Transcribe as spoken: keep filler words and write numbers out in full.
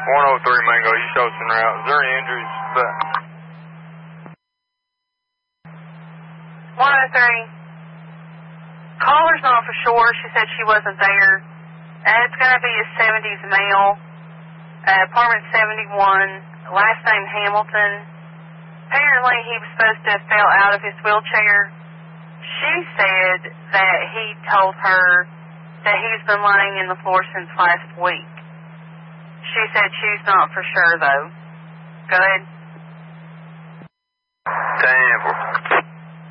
one oh three Mango, you showed some route. Is there any injuries? But one oh three. Caller's not for sure. She said she wasn't there. Uh, it's going to be a seventies male. Uh, apartment seventy-one. Last name Hamilton. Apparently he was supposed to have fell out of his wheelchair. She said that he told her that he's been laying in the floor since last week. She said she's not for sure, though. Go ahead. ten four.